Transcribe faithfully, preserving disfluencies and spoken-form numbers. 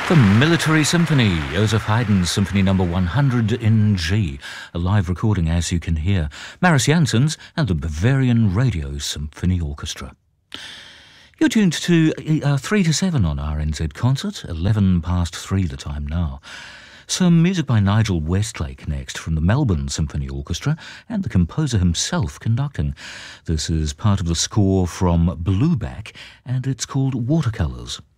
The Military Symphony, Joseph Haydn's Symphony Number one hundred in G, a live recording, as you can hear, Maris Janssens and the Bavarian Radio Symphony Orchestra. You're tuned to uh, three to seven on R N Z Concert, eleven past three the time now. Some music by Nigel Westlake next from the Melbourne Symphony Orchestra and the composer himself conducting. This is part of the score from Blueback and it's called Watercolours.